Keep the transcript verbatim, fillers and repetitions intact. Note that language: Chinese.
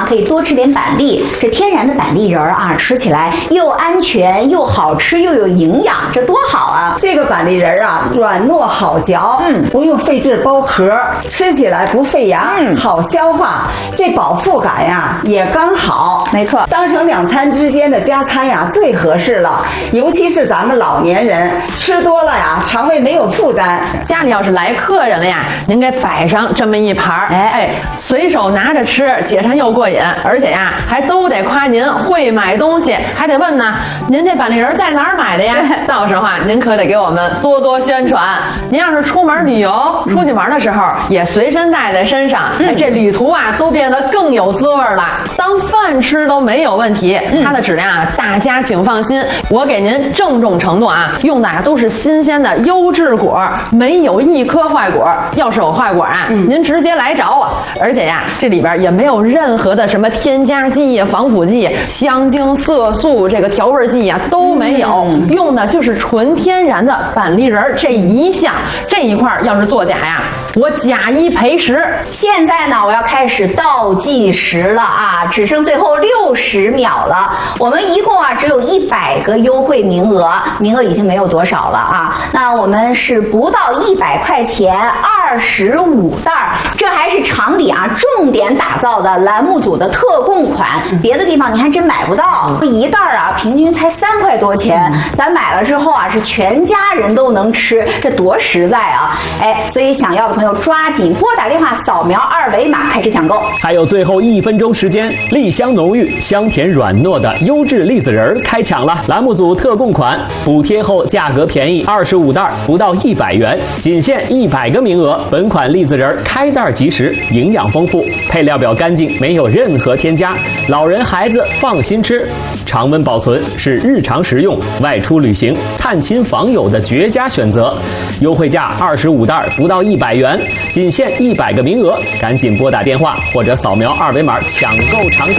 可以多吃点板栗，这天然的板栗仁啊，吃起来又安全又好吃又有营养，这多好啊！ 这个板栗仁啊，软糯好嚼，嗯，不用费劲剥壳，吃起来不费牙，嗯，好消化，这饱腹感呀也刚好。 没错， 当成两餐之间的加餐呀最合适了，尤其是咱们老年人吃多了呀，肠胃没有负担。 家里要是来客人了呀，您给摆上这么一盘儿，哎哎，随手拿着吃，解馋又过瘾，而且呀还都得夸您会买东西，还得问呢，您这板栗仁在哪儿买的呀？到时候啊，您可得给我们多多宣传。您要是出门旅游、出去玩的时候，也随身带在身上，哎，这旅途啊都变得更有滋味了。当饭吃都没有问题，它的质量啊，大家请放心，我给您郑重承诺啊，用的啊都是新鲜的优质果，没有一颗坏果。要是有坏果啊，嗯、您直接来找我。而且呀，这里边也没有任何的什么添加剂、防腐剂、香精、色素、这个调味剂呀都没有，嗯、用的就是纯天然的板栗仁这一项。这一块要是作假呀，我假一赔十。 现在呢，我要开始倒计时了啊，只剩最后六十秒了。我们一共啊只有一百个优惠名额，名额已经没有多少了啊。那我们是不到一百块钱，二十五袋，这还是厂里啊重点打造的栏目组的特供款，别的地方你还真买不到。一袋啊平均才三块多钱，咱买了之后啊是全家人都能吃，这多实在啊！哎，所以想要的朋友抓紧拨打电话扫描二维码开始抢购。 还有最后一分钟时间，栗香浓郁、香甜软糯的优质栗子仁开抢了！栏目组特供款，补贴后价格便宜，二十五袋不到一百元，仅限一百个名额。本款栗子仁开袋即食，营养丰富，配料表干净，没有任何添加，老人孩子放心吃。常温保存是日常食用、外出旅行、探亲访友的绝佳选择。优惠价二十五袋不到一百元，仅限一百个名额，赶紧拨打电话或者扫描二维码抢购尝鲜。